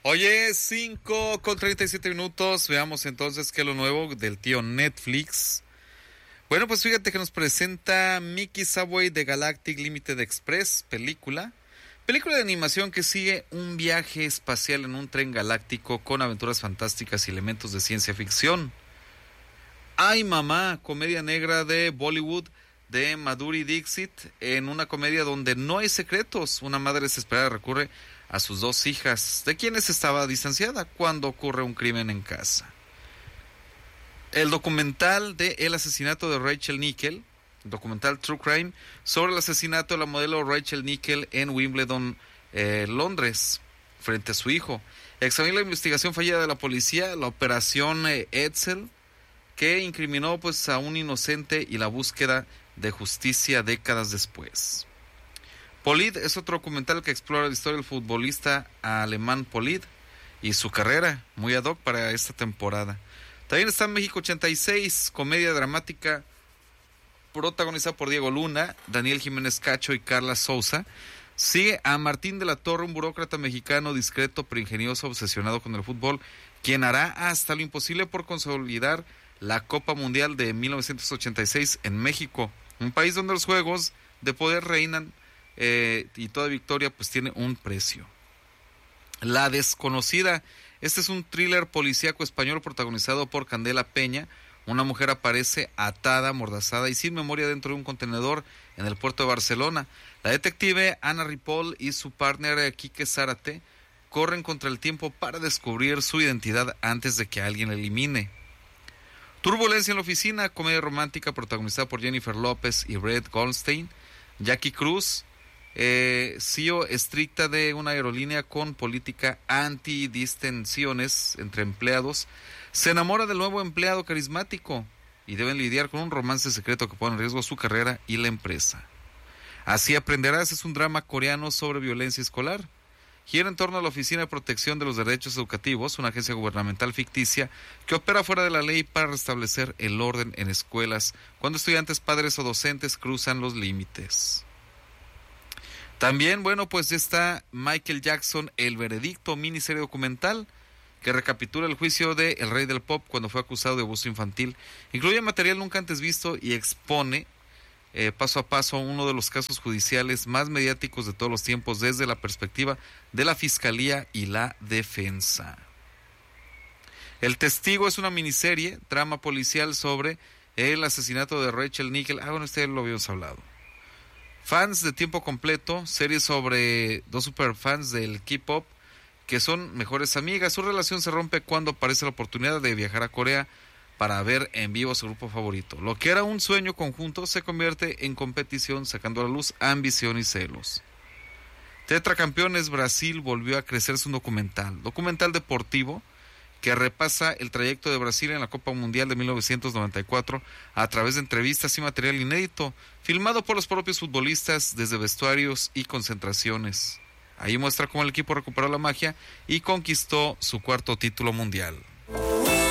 Oye, 5:37. Veamos entonces qué es lo nuevo del tío Netflix. Bueno, pues fíjate que nos presenta Mickey Subway de Galactic Limited Express, película de animación que sigue un viaje espacial en un tren galáctico con aventuras fantásticas y elementos de ciencia ficción. Ay Mamá, comedia negra de Bollywood de Madhuri Dixit, en una comedia donde no hay secretos. Una madre desesperada recurre a sus dos hijas, de quienes estaba distanciada cuando ocurre un crimen en casa. El documental de El asesinato de Rachel Nickel, documental True Crime, sobre el asesinato de la modelo Rachel Nickel en Wimbledon, Londres, frente a su hijo. Examina la investigación fallida de la policía, la operación Edsel, que incriminó pues a un inocente, y la búsqueda de justicia décadas después. Polid es otro documental que explora la historia del futbolista alemán Polid y su carrera, muy ad hoc para esta temporada. También está México 86, comedia dramática protagonizada por Diego Luna, Daniel Jiménez Cacho y Carla Souza. Sigue a Martín de la Torre, un burócrata mexicano discreto pero ingenioso, obsesionado con el fútbol, quien hará hasta lo imposible por consolidar la Copa Mundial de 1986 en México, un país donde los juegos de poder reinan, y toda victoria pues tiene un precio. La desconocida, este es un thriller policíaco español protagonizado por Candela Peña. Una mujer aparece atada, amordazada y sin memoria dentro de un contenedor en el puerto de Barcelona. La detective Ana Ripoll y su partner Quique Zárate corren contra el tiempo para descubrir su identidad antes de que alguien la elimine. Turbulencia en la oficina, comedia romántica protagonizada por Jennifer López y Brett Goldstein. Jackie Cruz, CEO estricta de una aerolínea con política antidistensiones entre empleados, se enamora del nuevo empleado carismático y deben lidiar con un romance secreto que pone en riesgo su carrera y la empresa. Así aprenderás es un drama coreano sobre violencia escolar. Gira en torno a la Oficina de Protección de los Derechos Educativos, una agencia gubernamental ficticia que opera fuera de la ley para restablecer el orden en escuelas cuando estudiantes, padres o docentes cruzan los límites. También, bueno, pues está Michael Jackson, El Veredicto, miniserie documental que recapitula el juicio de El Rey del Pop cuando fue acusado de abuso infantil. Incluye material nunca antes visto y expone paso a paso uno de los casos judiciales más mediáticos de todos los tiempos desde la perspectiva de la Fiscalía y la Defensa. El Testigo es una miniserie, drama policial sobre el asesinato de Rachel Nickel. Bueno, este lo habíamos hablado. Fans de tiempo completo, serie sobre dos superfans del K-pop que son mejores amigas. Su relación se rompe cuando aparece la oportunidad de viajar a Corea para ver en vivo a su grupo favorito. Lo que era un sueño conjunto se convierte en competición, sacando a la luz ambición y celos. Tetracampeones Brasil volvió a crecer su documental deportivo que repasa el trayecto de Brasil en la Copa Mundial de 1994 a través de entrevistas y material inédito, filmado por los propios futbolistas desde vestuarios y concentraciones. Ahí muestra cómo el equipo recuperó la magia y conquistó su 4º título mundial.